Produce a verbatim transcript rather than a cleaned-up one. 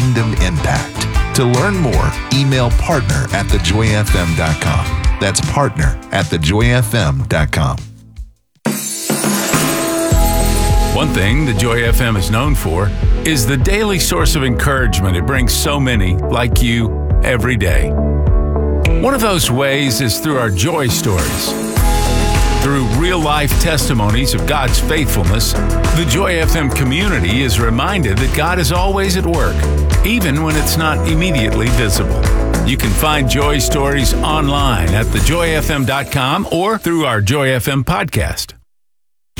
kingdom impact. To learn more, email partner at the joy f m dot com. That's partner at the joy f m dot com. One thing the Joy F M is known for is the daily source of encouragement it brings so many like you every day. One of those ways is through our joy stories. Through real-life testimonies of God's faithfulness, the Joy F M community is reminded that God is always at work, even when it's not immediately visible. You can find Joy Stories online at the joy f m dot com or through our Joy F M podcast.